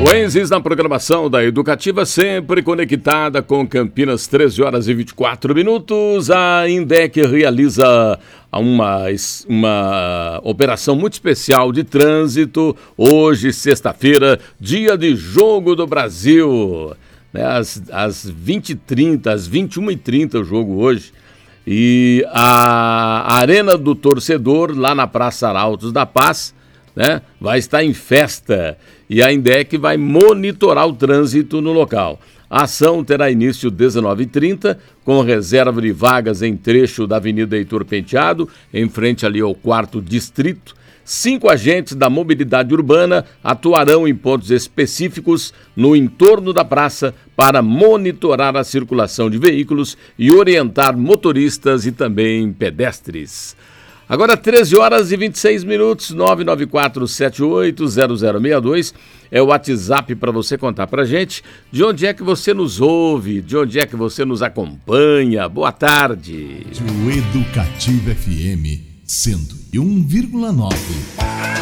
Oasis na programação da Educativa, sempre conectada com Campinas, 13 horas e 24 minutos. A INDEC realiza uma operação muito especial de trânsito hoje, sexta-feira, dia de Jogo do Brasil. Às 20h30, às 21h30 o jogo hoje. E a Arena do Torcedor, lá na Praça Arautos da Paz, vai estar em festa e a INDEC vai monitorar o trânsito no local. A ação terá início às 19h30, com reserva de vagas em trecho da Avenida Heitor Penteado, em frente ali ao 4º Distrito. 5 agentes da mobilidade urbana atuarão em pontos específicos no entorno da praça para monitorar a circulação de veículos e orientar motoristas e também pedestres. Agora 13 horas e 26 minutos, 994780062 é o WhatsApp para você contar pra gente de onde é que você nos ouve, de onde é que você nos acompanha. Boa tarde. Educativa FM 101,9.